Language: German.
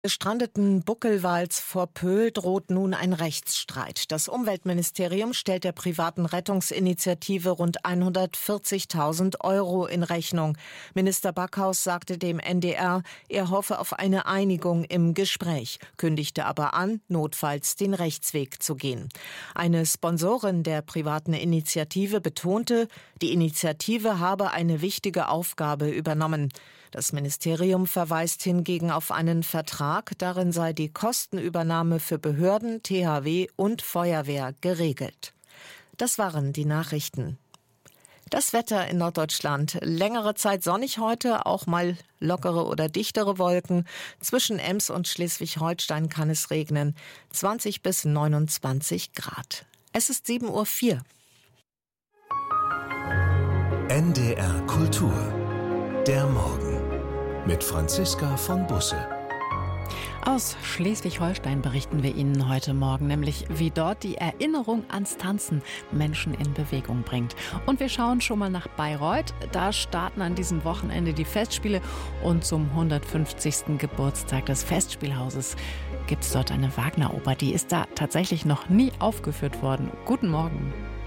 Gestrandeten Buckelwals vor Pöhl droht nun ein Rechtsstreit. Das Umweltministerium stellt der privaten Rettungsinitiative rund 140.000 € in Rechnung. Minister Backhaus sagte dem NDR, er hoffe auf eine Einigung im Gespräch, kündigte aber an, notfalls den Rechtsweg zu gehen. Eine Sponsorin der privaten Initiative betonte, die Initiative habe eine wichtige Aufgabe übernommen. Das Ministerium verweist hingegen auf einen Vertrag, darin sei die Kostenübernahme für Behörden, THW und Feuerwehr geregelt. Das waren die Nachrichten. Das Wetter in Norddeutschland. Längere Zeit sonnig heute, auch mal lockere oder dichtere Wolken. Zwischen Ems und Schleswig-Holstein kann es regnen. 20 bis 29 Grad. Es ist 7:04 Uhr. NDR Kultur. Der Morgen. Mit Franziska von Busse. Aus Schleswig-Holstein berichten wir Ihnen heute Morgen, nämlich wie dort die Erinnerung ans Tanzen Menschen in Bewegung bringt. Und wir schauen schon mal nach Bayreuth. Da starten an diesem Wochenende die Festspiele und zum 150. Geburtstag des Festspielhauses gibt es dort eine Wagner-Oper. Die ist da tatsächlich noch nie aufgeführt worden. Guten Morgen.